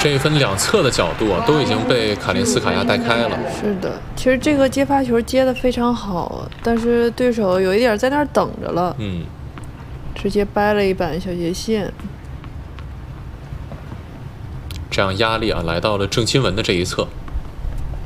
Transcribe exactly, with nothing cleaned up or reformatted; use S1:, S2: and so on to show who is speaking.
S1: 这一分两侧的角度啊，都已经被卡林斯卡娅带开了。
S2: 是的，其实这个接发球接得非常好，但是对手有一点在那儿等着了，
S1: 嗯，
S2: 直接掰了一板小斜线。
S1: 这样压力啊来到了郑钦文的这一侧。